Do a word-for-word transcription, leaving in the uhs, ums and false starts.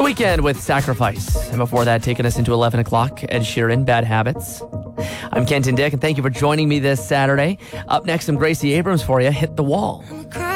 The Weeknd with Sacrifice. And before that, taking us into eleven o'clock, Ed Sheeran, Bad Habits. I'm Kenton Dick, and thank you for joining me this Saturday. Up next, some Gracie Abrams for you, Hit the Wall.